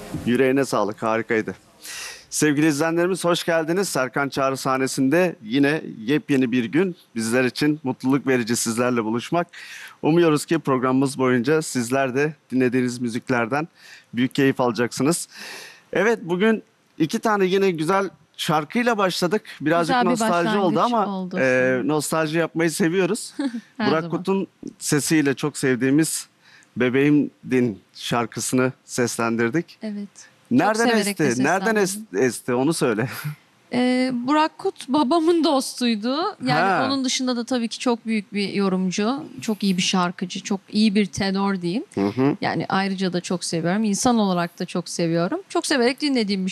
Yüreğine sağlık, harikaydı. Sevgili izleyenlerimiz hoş geldiniz. Serkan Çağrı sahnesinde yine yepyeni bir gün. Bizler için mutluluk verici sizlerle buluşmak. Umuyoruz ki programımız boyunca sizler de dinlediğiniz müziklerden büyük keyif alacaksınız. Evet, bugün iki tane yine güzel şarkıyla başladık. Birazcık Güzel bir nostalji oldu başlangıç ama oldu. nostalji yapmayı seviyoruz. Her Burak zaman. Kut'un sesiyle çok sevdiğimiz Bebeğim Din şarkısını seslendirdik. Evet. Nereden severek de esti? Nereden seslendirdim. esti? Onu söyle. Burak Kut babamın dostuydu. Yani Ha. onun dışında da tabii ki çok büyük bir yorumcu. Çok iyi bir şarkıcı. Çok iyi bir tenor diyeyim. Hı hı. Yani ayrıca da çok seviyorum. İnsan olarak da çok seviyorum. Çok severek dinlediğim bir